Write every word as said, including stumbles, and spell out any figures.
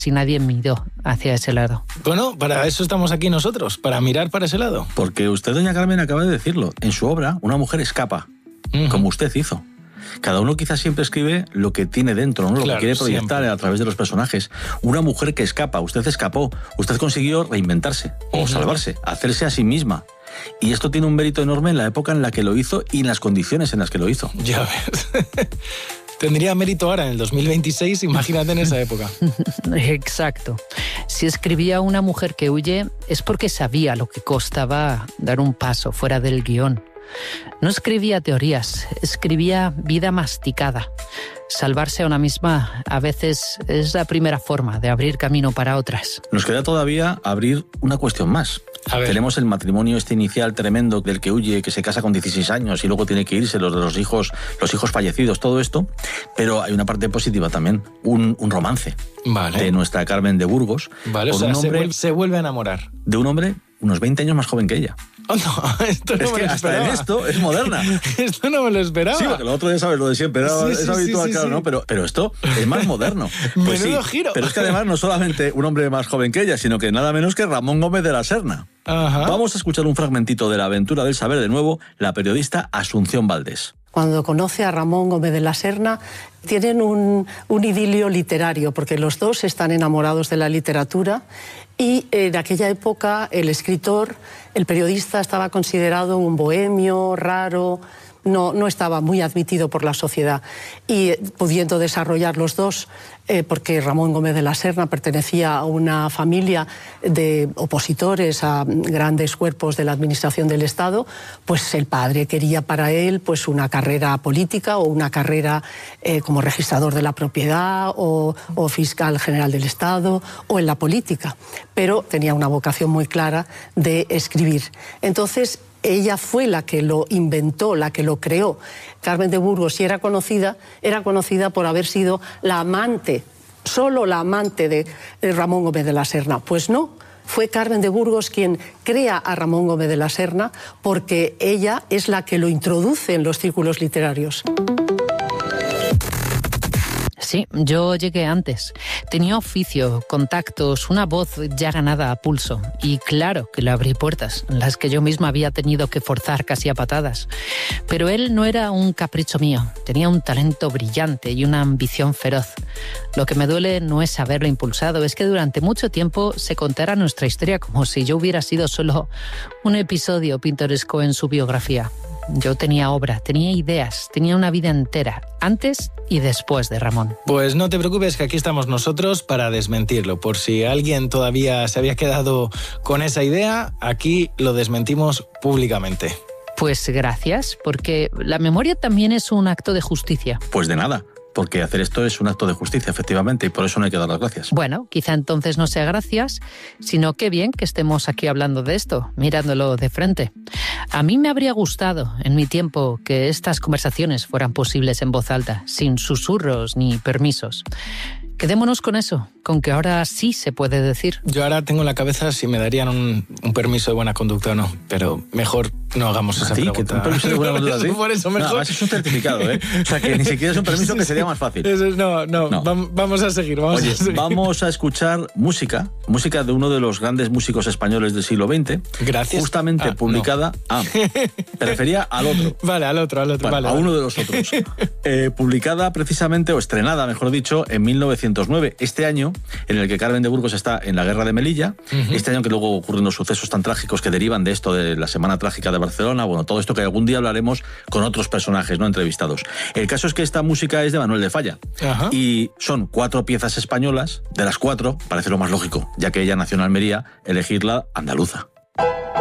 si nadie miró hacia ese lado. Bueno, para eso estamos aquí nosotros, para mirar para ese lado. Porque usted, doña Carmen, acaba de decirlo. En su obra, una mujer escapa, uh-huh. como usted hizo. Cada uno quizás siempre escribe lo que tiene dentro, ¿no? Lo claro, que quiere proyectar siempre. A través de los personajes. Una mujer que escapa, usted escapó, usted consiguió reinventarse o uh-huh. salvarse, hacerse a sí misma. Y esto tiene un mérito enorme en la época en la que lo hizo y en las condiciones en las que lo hizo. Ya ves. Tendría mérito ahora, en el dos mil veintiséis, imagínate en esa época. Exacto. Si escribía una mujer que huye, es porque sabía lo que costaba dar un paso fuera del guión. No escribía teorías, escribía vida masticada. Salvarse a una misma a veces es la primera forma de abrir camino para otras. Nos queda todavía abrir una cuestión más. Tenemos el matrimonio este inicial tremendo del que huye, que se casa con dieciséis años y luego tiene que irse, los de los hijos, los hijos fallecidos, todo esto. Pero hay una parte positiva también, un, un romance vale. de nuestra Carmen de Burgos. Vale, o sea, un hombre, se, vuelve, se vuelve a enamorar. De un hombre unos veinte años más joven que ella. Oh, no, esto no es me que lo hasta esperaba. en esto es moderna. Esto no me lo esperaba. Sí, porque lo otro ya sabes, lo de siempre, ¿no? sí, es sí, habitual, sí, claro, sí. ¿no? Pero, pero esto es más moderno. Pues Menudo sí, giro. Pero es que además no solamente un hombre más joven que ella, sino que nada menos que Ramón Gómez de la Serna. Ajá. Vamos a escuchar un fragmentito de La aventura del saber de nuevo, la periodista Asunción Valdés. Cuando conoce a Ramón Gómez de la Serna, tienen un, un idilio literario, porque los dos están enamorados de la literatura y en aquella época el escritor, el periodista, estaba considerado un bohemio, raro, no, no estaba muy admitido por la sociedad. Y pudiendo desarrollar los dos, eh, porque Ramón Gómez de la Serna pertenecía a una familia de opositores a grandes cuerpos de la administración del Estado, pues el padre quería para él pues una carrera política o una carrera eh, como registrador de la propiedad o, o fiscal general del Estado o en la política, pero tenía una vocación muy clara de escribir. Entonces, ella fue la que lo inventó, la que lo creó. Carmen de Burgos, si era conocida, era conocida por haber sido la amante, solo la amante de Ramón Gómez de la Serna. Pues no, fue Carmen de Burgos quien crea a Ramón Gómez de la Serna porque ella es la que lo introduce en los círculos literarios. Sí, yo llegué antes. Tenía oficio, contactos, una voz ya ganada a pulso. Y claro que le abrí puertas, las que yo misma había tenido que forzar casi a patadas. Pero él no era un capricho mío. Tenía un talento brillante y una ambición feroz. Lo que me duele no es haberlo impulsado, es que durante mucho tiempo se contara nuestra historia como si yo hubiera sido solo un episodio pintoresco en su biografía. Yo tenía obra, tenía ideas, tenía una vida entera, antes y después de Ramón. Pues no te preocupes, que aquí estamos nosotros para desmentirlo. Por si alguien todavía se había quedado con esa idea, aquí lo desmentimos públicamente. Pues gracias, porque la memoria también es un acto de justicia. Pues de nada. Porque hacer esto es un acto de justicia, efectivamente, y por eso no hay que dar las gracias. Bueno, quizá entonces no sea gracias, sino qué bien que estemos aquí hablando de esto, mirándolo de frente. A mí me habría gustado, en mi tiempo, que estas conversaciones fueran posibles en voz alta, sin susurros ni permisos. Quedémonos con eso, con que ahora sí se puede decir. Yo ahora tengo en la cabeza si me darían un, un permiso de buena conducta o no, pero mejor no hagamos esa ¿Sí? pregunta. ¿Un permiso de buena conducta? ¿Sí? Por eso mejor. No, es un certificado, ¿eh? O sea, que ni siquiera es un permiso, que sería más fácil. Eso es, no, no, no. Vamos a seguir, vamos Oye, a seguir. Vamos a escuchar música, música de uno de los grandes músicos españoles del siglo veinte. Gracias. Justamente ah, publicada... No. Ah, te refería al otro. Vale, al otro, al otro. Bueno, vale, a vale. uno de los otros. Eh, publicada precisamente, o estrenada, mejor dicho, en mil novecientos nueve. Este año en el que Carmen de Burgos está en la guerra de Melilla, uh-huh. este año que luego ocurren los sucesos tan trágicos que derivan de esto, de la Semana Trágica de Barcelona, bueno, todo esto que algún día hablaremos con otros personajes no entrevistados. El caso es que esta música es de Manuel de Falla, uh-huh. y son cuatro piezas españolas, de las cuatro, parece lo más lógico, ya que ella nació en Almería, elegirla andaluza.